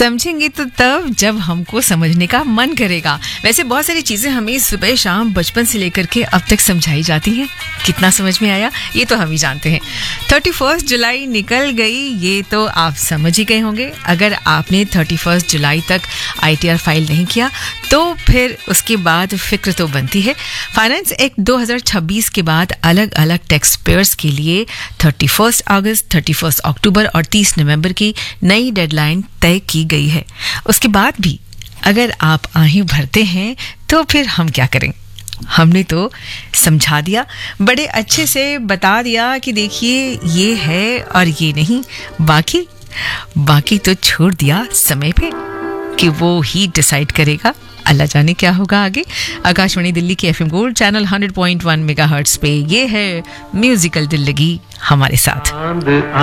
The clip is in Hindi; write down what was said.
समझेंगे तो तब जब हमको समझने का मन करेगा। वैसे बहुत सारी चीजें हमें सुबह शाम बचपन से लेकर के अब तक समझाई जाती हैं। कितना समझ में आया ये तो हम ही जानते हैं। 31 जुलाई निकल गई, ये तो आप समझ ही गए होंगे। अगर आपने 31 जुलाई तक ITR फाइल नहीं किया तो फिर उसके बाद फिक्र तो बनती है। फाइनेंस एक्ट 2026 के बाद अलग अलग टैक्स पेयर्स के लिए 31 अगस्त, 31 अक्टूबर और 30 नवंबर की नई डेडलाइन तय की गई है। उसके बाद भी अगर आप आहें भरते हैं तो फिर हम क्या करें? हमने तो समझा दिया, बड़े अच्छे से बता दिया कि देखिए ये है और ये नहीं, बाकी तो छोड़ दिया समय पे कि वो ही डिसाइड करेगा। अल्लाह जाने क्या होगा आगे। आकाशवाणी दिल्ली के FM गोल्ड चैनल 100.1 मेगाहर्ट्ज पे ये है म्यूजिकल दिल लगी हमारे साथ।